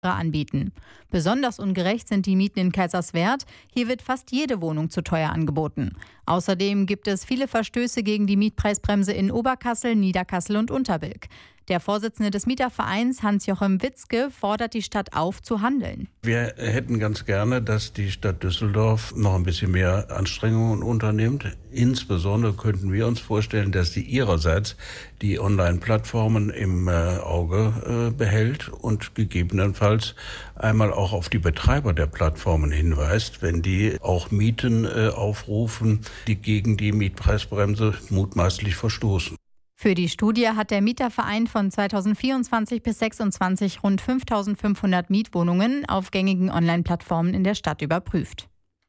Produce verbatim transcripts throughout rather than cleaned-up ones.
anbieten. Besonders ungerecht sind die Mieten in Kaiserswerth. Hier wird fast jede Wohnung zu teuer angeboten. Außerdem gibt es viele Verstöße gegen die Mietpreisbremse in Oberkassel, Niederkassel und Unterbilk. Der Vorsitzende des Mietervereins, Hans-Joachim Witzke, fordert die Stadt auf, zu handeln. Wir hätten ganz gerne, dass die Stadt Düsseldorf noch ein bisschen mehr Anstrengungen unternimmt. Insbesondere könnten wir uns vorstellen, dass sie ihrerseits die Online-Plattformen im äh, Auge äh, behält und gegebenenfalls einmal auch auf die Betreiber der Plattformen hinweist, wenn die auch Mieten äh, aufrufen, die gegen die Mietpreisbremse mutmaßlich verstoßen. Für die Studie hat der Mieterverein von zweitausendvierundzwanzig bis zweitausendsechsundzwanzig rund fünftausendfünfhundert Mietwohnungen auf gängigen Online-Plattformen in der Stadt überprüft.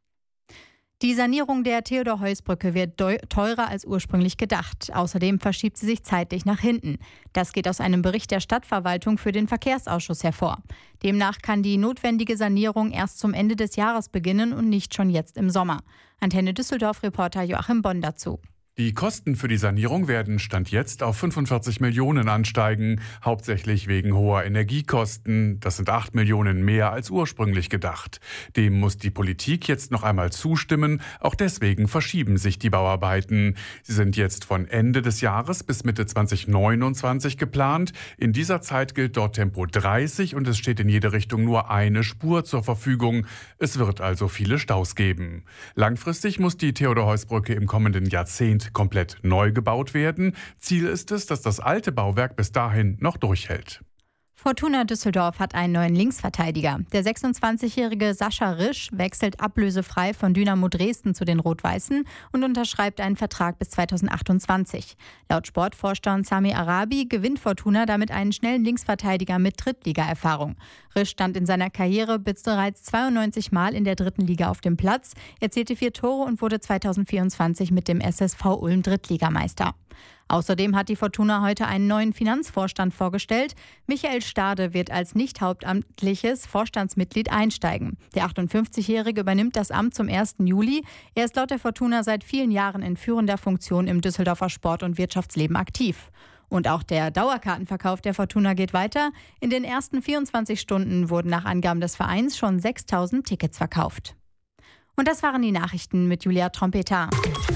Die Sanierung der Theodor-Heuss-Brücke wird teurer als ursprünglich gedacht. Außerdem verschiebt sie sich zeitlich nach hinten. Das geht aus einem Bericht der Stadtverwaltung für den Verkehrsausschuss hervor. Demnach kann die notwendige Sanierung erst zum Ende des Jahres beginnen und nicht schon jetzt im Sommer. Antenne Düsseldorf-Reporter Joachim Bonn dazu. Die Kosten für die Sanierung werden Stand jetzt auf fünfundvierzig Millionen ansteigen, hauptsächlich wegen hoher Energiekosten. Das sind acht Millionen mehr als ursprünglich gedacht. Dem muss die Politik jetzt noch einmal zustimmen. Auch deswegen verschieben sich die Bauarbeiten. Sie sind jetzt von Ende des Jahres bis Mitte zweitausendneunundzwanzig geplant. In dieser Zeit gilt dort Tempo dreißig und es steht in jede Richtung nur eine Spur zur Verfügung. Es wird also viele Staus geben. Langfristig muss die Theodor-Heuss-Brücke im kommenden Jahrzehnt komplett neu gebaut werden. Ziel ist es, dass das alte Bauwerk bis dahin noch durchhält. Fortuna Düsseldorf hat einen neuen Linksverteidiger. Der sechsundzwanzigjährige Sascha Risch wechselt ablösefrei von Dynamo Dresden zu den Rot-Weißen und unterschreibt einen Vertrag bis zweitausendachtundzwanzig. Laut Sportvorstand Sami Arabi gewinnt Fortuna damit einen schnellen Linksverteidiger mit Drittliga-Erfahrung. Risch stand in seiner Karriere bereits zweiundneunzig Mal in der dritten Liga auf dem Platz, erzielte vier Tore und wurde zweitausendvierundzwanzig mit dem S S V Ulm Drittligameister. Außerdem hat die Fortuna heute einen neuen Finanzvorstand vorgestellt. Michael Stade wird als nicht hauptamtliches Vorstandsmitglied einsteigen. Der achtundfünfzigjährige übernimmt das Amt zum ersten Juli. Er ist laut der Fortuna seit vielen Jahren in führender Funktion im Düsseldorfer Sport- und Wirtschaftsleben aktiv. Und auch der Dauerkartenverkauf der Fortuna geht weiter. In den ersten vierundzwanzig Stunden wurden nach Angaben des Vereins schon sechstausend Tickets verkauft. Und das waren die Nachrichten mit Julia Trompeter.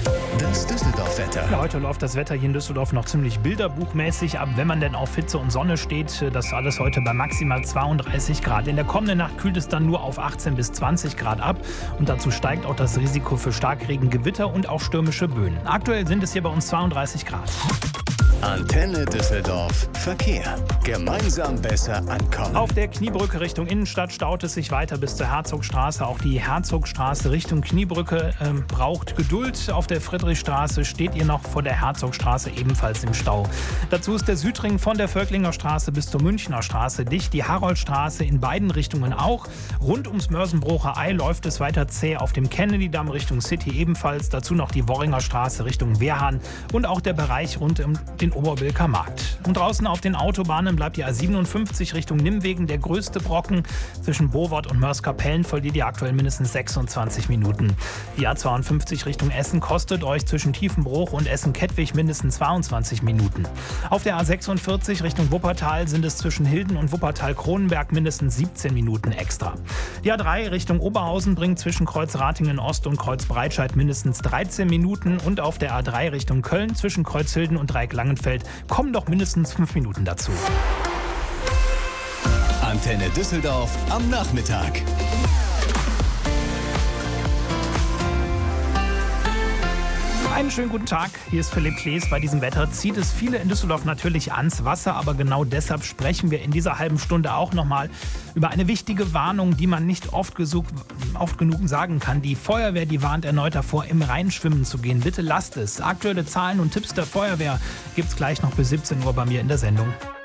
Das Düsseldorf-Wetter. Ja, heute läuft das Wetter hier in Düsseldorf noch ziemlich bilderbuchmäßig ab, wenn man denn auf Hitze und Sonne steht. Das alles heute bei maximal zweiunddreißig Grad. In der kommenden Nacht kühlt es dann nur auf achtzehn bis zwanzig Grad ab. Und dazu steigt auch das Risiko für Starkregen, Gewitter und auch stürmische Böen. Aktuell sind es hier bei uns zweiunddreißig Grad. Antenne Düsseldorf Verkehr. Gemeinsam besser ankommen. Auf der Kniebrücke Richtung Innenstadt staut es sich weiter bis zur Herzogstraße. Auch die Herzogstraße Richtung Kniebrücke äh, braucht Geduld. Auf der Friedrichstraße steht ihr noch vor der Herzogstraße ebenfalls im Stau. Dazu ist der Südring von der Völklinger Straße bis zur Münchner Straße dicht. Die Haroldstraße in beiden Richtungen auch. Rund ums Mörsenbrocher Ei läuft es weiter zäh auf dem Kennedy-Damm Richtung City ebenfalls. Dazu noch die Worringer Straße Richtung Wehrhahn und auch der Bereich rund um den Oberbilker Markt. Und draußen auf den Autobahnen bleibt die A siebenundfünfzig Richtung Nimwegen der größte Brocken. Zwischen Bowort und Mörs-Kapellen verliert ihr aktuell mindestens sechsundzwanzig Minuten. Die A zweiundfünfzig Richtung Essen kostet euch zwischen Tiefenbruch und Essen-Kettwig mindestens zweiundzwanzig Minuten. Auf der A sechsundvierzig Richtung Wuppertal sind es zwischen Hilden und Wuppertal-Kronenberg mindestens siebzehn Minuten extra. Die A drei Richtung Oberhausen bringt zwischen Kreuz Ratingen Ost und Kreuz Breitscheid mindestens dreizehn Minuten und auf der A drei Richtung Köln zwischen Kreuzhilden und Dreieck Langenfeld kommen doch mindestens fünf Minuten dazu. Antenne Düsseldorf am Nachmittag. Einen schönen guten Tag, hier ist Philipp Klees. Bei diesem Wetter zieht es viele in Düsseldorf natürlich ans Wasser, aber genau deshalb sprechen wir in dieser halben Stunde auch nochmal über eine wichtige Warnung, die man nicht oft, gesuch, oft genug sagen kann. Die Feuerwehr, die warnt erneut davor, im Rhein schwimmen zu gehen. Bitte lasst es. Aktuelle Zahlen und Tipps der Feuerwehr gibt's gleich noch bis siebzehn Uhr bei mir in der Sendung.